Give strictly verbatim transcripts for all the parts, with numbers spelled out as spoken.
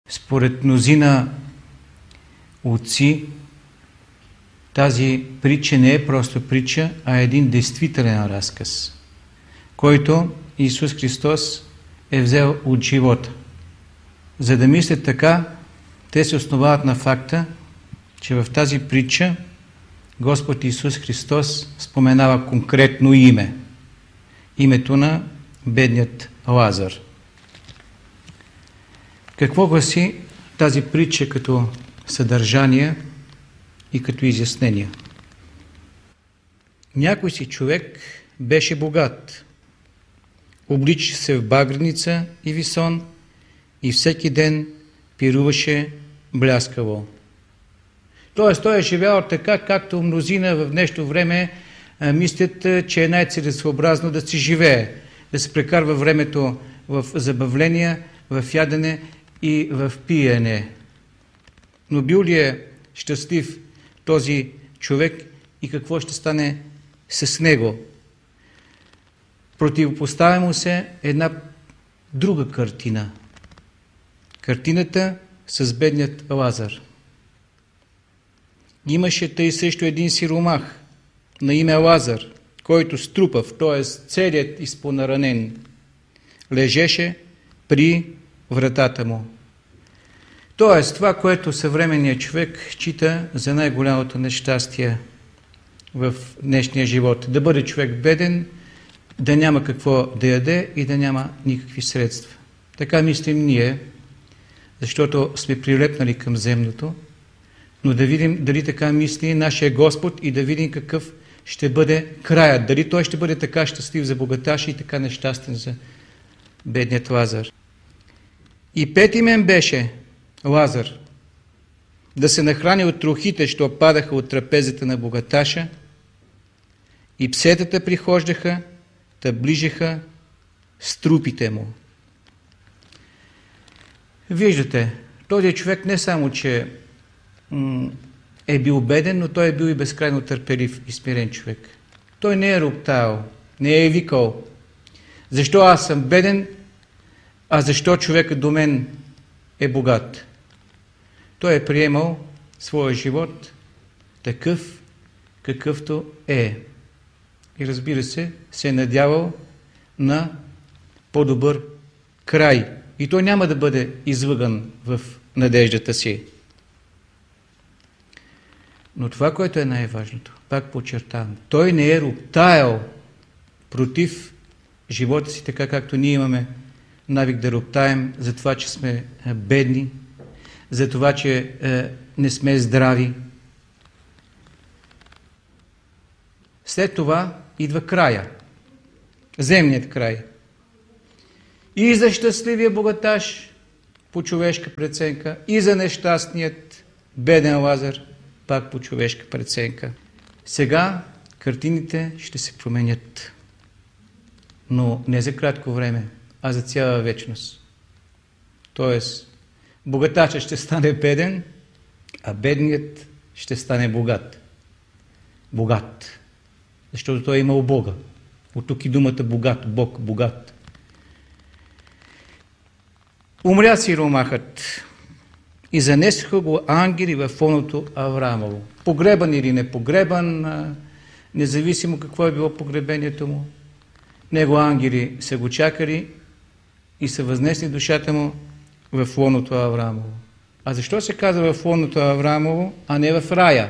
Според мнозина отци, тази притча не е просто притча, а е един действителен разказ, който Исус Христос е взел от живота. За да мислят така, те се основават на факта, че в тази притча Господ Исус Христос споменава конкретно име. Името на бедният Лазар. Какво гласи тази притча като съдържание и като изяснение? Някой си човек беше богат. Обличаше се в багреница и висон и всеки ден пируваше бляскаво. Тоест, той е живял така, както мнозина в днешно време а, мислят, че е най-целесообразно да си живее, да се прекарва времето в забавления, в ядене и в пиене. Но бил ли е щастлив този човек и какво ще стане с него? Противопоставя му се една друга картина. Картината с бедният Лазар. Имаше тъй също един сиромах на име Лазар, който струпав, т.е. целият изпонаранен, лежеше при вратата му. Тоест, това, което съвременният човек счита за най-голямото нещастие в днешния живот. Да бъде човек беден, да няма какво да яде и да няма никакви средства. Така мислим ние, защото сме прилепнали към земното, но да видим дали така мисли нашия Господ и да видим какъв ще бъде краят. Дали той ще бъде така щастлив за богаташи и така нещастен за бедният Лазар. И пет имен беше Лазар да се нахрани от трохите, що падаха от трапезата на богаташа, и псетата прихождаха, та ближеха с трупите му. Виждате, този човек не само, че е бил беден, но той е бил и безкрайно търпелив и смирен човек. Той не е роптал, не е викал: защо аз съм беден, а защо човекът до мен е богат? Той е приемал своя живот такъв, какъвто е. И разбира се, се е надявал на по-добър край. И той няма да бъде излъган в надеждата си. Но това, което е най-важното, пак подчертавам, той не е роптаял против живота си, така както ние имаме навик да роптаем за това, че сме бедни, за това, че е, не сме здрави. След това идва края, земният край. И за щастливия богаташ по човешка преценка, и за нещастният беден Лазар пак по човешка преценка. Сега картините ще се променят, но не за кратко време, а за цяла вечност. Тоест, богатачът ще стане беден, а бедният ще стане богат. Богат. Защото той е имал Бога. От тук и думата богат, Бог, богат. Умря сиромахът и занесоха го ангели във лоното Авраамово. Погребан или не погребан, независимо какво е било погребението му, него ангели са го чакали и са възнесли душата му в лоното Авраамово. А защо се казва в лоното Авраамово, а не в рая?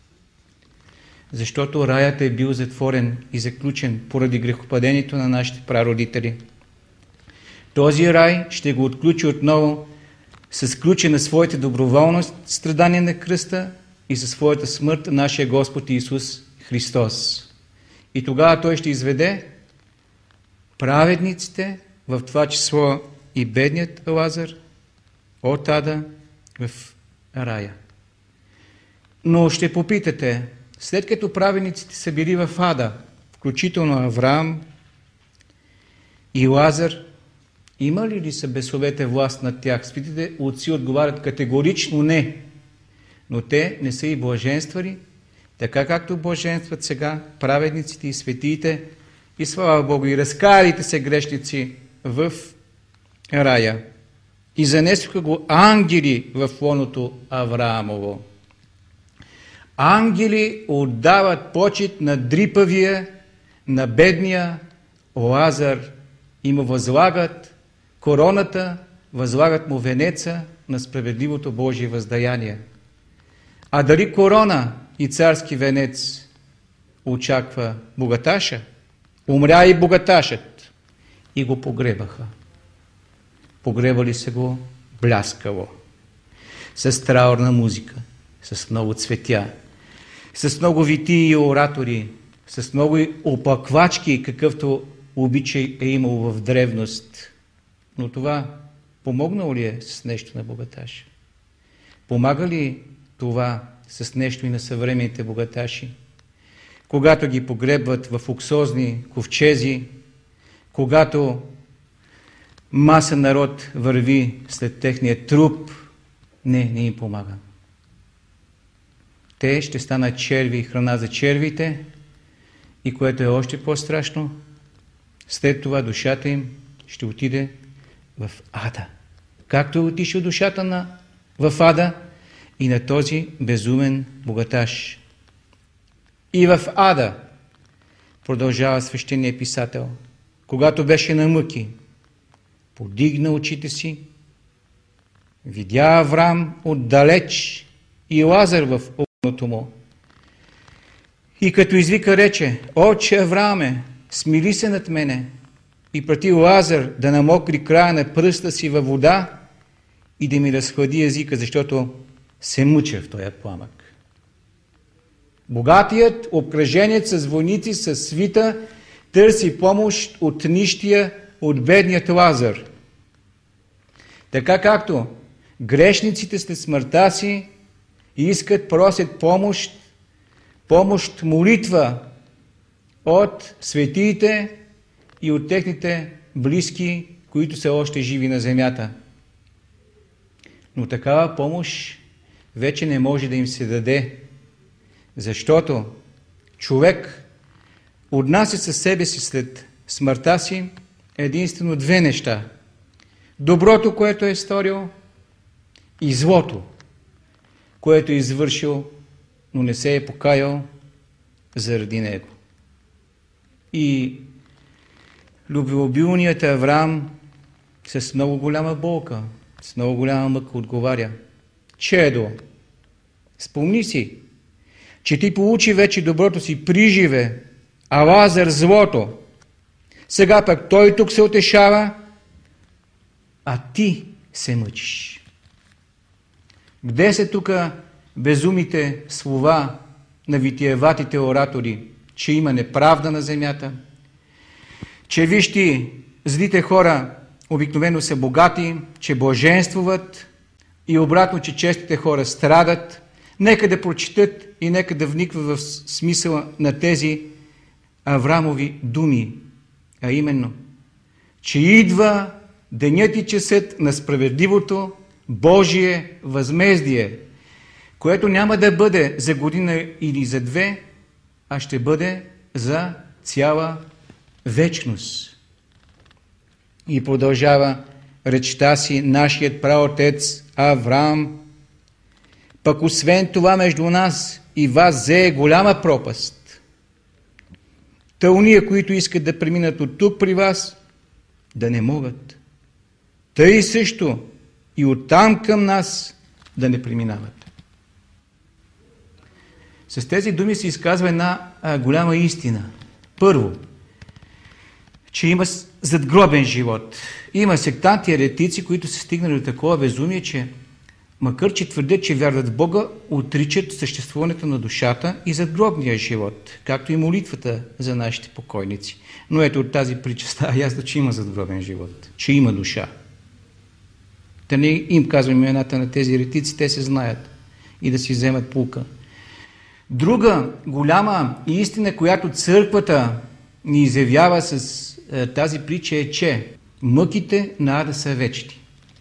Защото раят е бил затворен и заключен поради грехопадението на нашите прародители. Този рай ще го отключи отново с ключа на своята доброволност, страдание на кръста и със своята смърт нашия Господ Исус Христос. И тогава той ще изведе праведниците, в това число и бедният Лазар, от ада в рая. Но ще попитате, след като праведниците са били в ада, включително Авраам и Лазар, имали ли са бесовете власт над тях? Светите отци отговарят категорично не. Но те не са и блаженствали, така както блаженстват сега праведниците и светиите, и слава Богу, и разкаялите се грешници в рая. и занесоха го ангели в лоното Авраамово. Ангели отдават почит на дрипавия, на бедния Лазар и му възлагат короната, възлагат му венеца на справедливото Божие въздаяние. А дали корона и царски венец очаква богаташа? Умря и богаташът и го погребаха. Погребали се го бляскаво, с траурна музика, с много цветя, с много витии и оратори, с много опаквачки, какъвто обичай е имало в древност. Но това помогнало ли е с нещо на богаташа? Помага ли това с нещо и на съвременните богаташи? Когато ги погребват в луксозни ковчези, когато маса народ върви след техния труп, не, не им помага. Те ще станат черви и храна за червите, и което е още по-страшно, след това душата им ще отиде в ада. Както е отишла душата на, в ада и на този безумен богаташ. И в ада, продължава свещеният писател, когато беше на мъки, подигна очите си, видя Аврам отдалеч и Лазар в огъното му. И като извика рече: Отче Аврааме, смили се над мене и прати Лазар да намокри края на пръста си във вода и да ми разхлади езика, защото се мъча в този пламък. Богатият, обкръженец с войници, с свита, търси помощ от нищия, от бедният Лазар. Така както грешниците след смъртта си искат, просят помощ, помощ, молитва от светиите и от техните близки, които са още живи на земята. Но такава помощ вече не може да им се даде, защото човек отнася със себе си след смъртта си единствено две неща. Доброто, което е сторил, и злото, което е извършил, но не се е покаял заради него. И любвеобилният Авраам с много голяма болка, с много голяма мъка отговаря: Чедо, спомни си, че ти получи вече доброто си приживе, а Лазар злото. Сега пък той тук се утешава, а ти се мъчиш. Где са тук безумите слова на витиеватите оратори, че има неправда на земята, че виж ти, злите хора обикновено са богати, че блаженствуват и обратно, че честите хора страдат? Нека да прочитат и нека да вниква в смисъла на тези Аврамови думи, а именно, че идва денят и часът на справедливото Божие възмездие, което няма да бъде за година или за две, а ще бъде за цяла вечност. И продължава речта си нашият праотец Авраам: пък освен това между нас и вас зее голяма пропаст. Та уния, които искат да преминат от тук при вас, да не могат. Тъй също и оттам към нас да не преминават. С тези думи се изказва една а, голяма истина. Първо, че има задгробен живот. Има сектанти, еретици, които са стигнали до такова безумие, че макар че твърдят, че вярват в Бога, отричат съществуването на душата и задгробния живот, както и молитвата за нашите покойници. Но ето от тази притча става ясно, че има задгробен живот, че има душа. Да не им казвам имената на тези еретици, те се знаят и да си вземат пулка. Друга голяма истина, която църквата ни изявява с е, тази притча, е, че мъките на ада са вечни.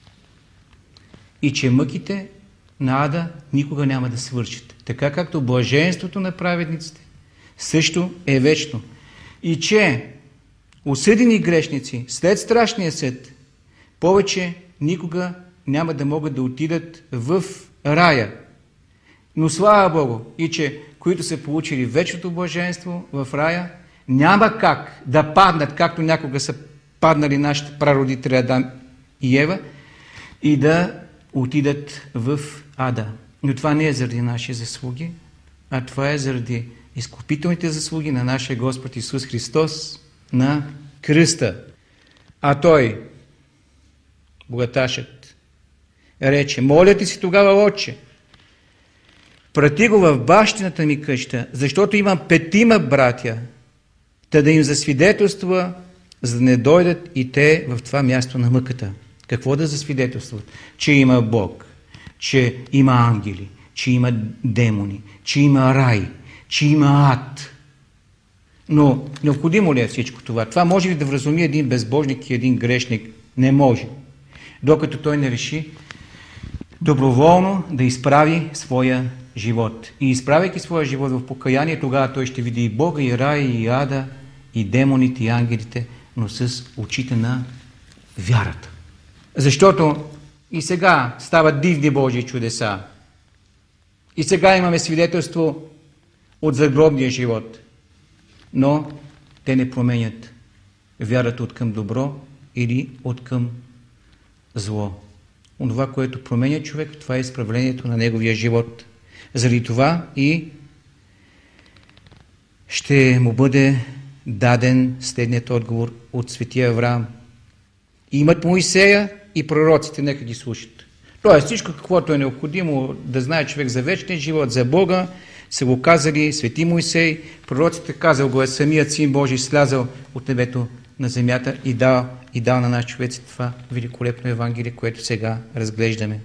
И че мъките на ада никога няма да свършат. Така както блаженството на праведниците също е вечно. И че осъдени грешници след страшния съд повече никога няма да могат да отидат в рая. Но слава Богу, и че които са получили вечното блаженство в рая, няма как да паднат, както някога са паднали нашите прародители Адам и Ева, и да отидат в ада. Но това не е заради наши заслуги, а това е заради изкупителните заслуги на нашия Господ Исус Христос на кръста. А Той, богаташът, рече: моля ти си тогава, Отче, прати го в бащината ми къща, защото имам петима братя, та да им засвидетелства, за да не дойдат и те в това място на мъката. Какво да засвидетелстват? Че има Бог, че има ангели, че има демони, че има рай, че има ад. Но необходимо ли е всичко това? Това може ли да вразуми един безбожник и един грешник? Не може. Докато той не реши доброволно да изправи своя живот. И изправяйки своя живот в покаяние, тогава той ще види и Бога, и рая, и ада, и демоните, и ангелите, но с очите на вярата. Защото и сега стават дивни Божии чудеса. И сега имаме свидетелство от загробния живот. Но те не променят вярата от към добро или от към зло. Онова, което променя човек, това е изправлението на неговия живот. Заради това и ще му бъде даден следният отговор от светия Авраам. Имат Моисея и пророците, нека ги слушат. Тоест всичко, каквото е необходимо да знае човек за вечния живот, за Бога, са го казали свети Моисей, пророците казал го е самият Син Божий, слязал от небето на земята и дал, и дал на наши човеци това великолепно Евангелие, което сега разглеждаме.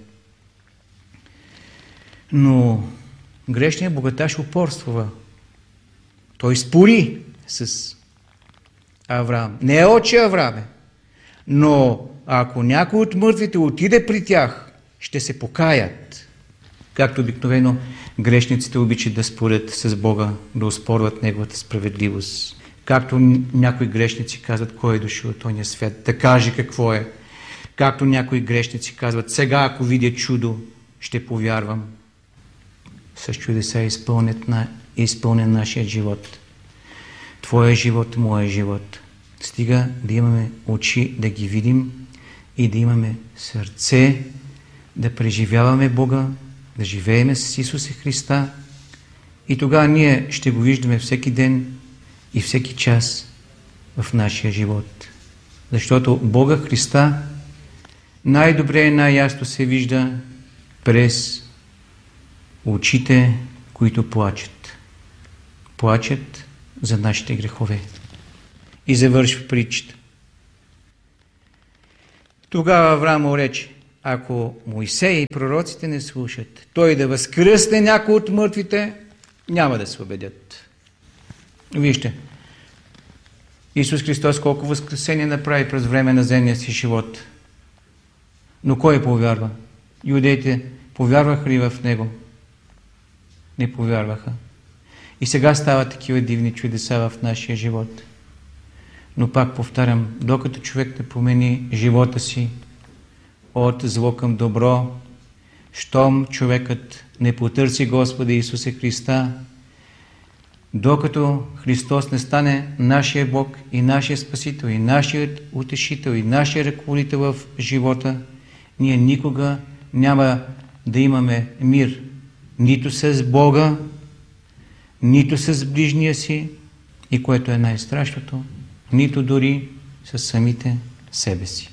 Но грешният богаташ упорствува. Той спори с Авраам. Не е отче Аврааме, но ако някой от мъртвите отиде при тях, ще се покаят. Както обикновено грешниците обичат да спорят с Бога, да оспорват Неговата справедливост. Както някои грешници казват, кой е дошъл от този свят, да каже какво е. Както някои грешници казват, сега ако видя чудо, ще повярвам. С чудеса е изпълнен, на, е изпълнен нашия живот. Твоя живот, моя живот. Стига да имаме очи да ги видим и да имаме сърце да преживяваме Бога, да живееме с Исуса Христа и тогава ние ще го виждаме всеки ден и всеки час в нашия живот. Защото Бога Христа най-добре и най-ясно се вижда през очите, които плачат. Плачат за нашите грехове. И завършва притчата. Тогава Авраам му рече: ако Моисей и пророците не слушат, той да възкръсне някой от мъртвите, няма да се убедят. Вижте, Исус Христос колко възкресение направи през време на земния си живот. Но кой повярва? Юдеите повярваха ли в Него? Не повярваха. И сега стават такива дивни чудеса в нашия живот. Но пак повтарям, докато човек не промени живота си от зло към добро, щом човекът не потърси Господа Исуса Христа, докато Христос не стане нашия Бог и нашия Спасител, и нашият утешител, и нашия ръководител в живота, ние никога няма да имаме мир нито с Бога, нито с ближния си, и което е най-страшното, нито дори с самите себе си.